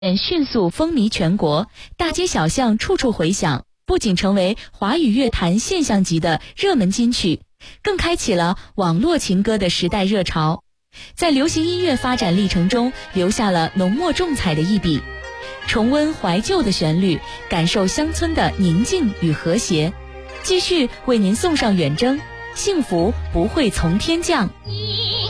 迅速风靡全国，大街小巷处处回响，不仅成为华语乐坛现象级的热门金曲，更开启了网络情歌的时代热潮，在流行音乐发展历程中留下了浓墨重彩的一笔。重温怀旧的旋律，感受乡村的宁静与和谐，继续为您送上远征，幸福不会从天降。